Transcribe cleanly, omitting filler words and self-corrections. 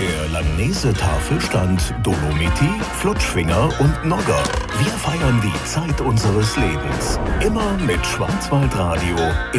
der Langnese-Tafel stand Dolomiti, Flutschfinger und Nogger. Wir feiern die Zeit unseres Lebens. Immer mit Schwarzwaldradio in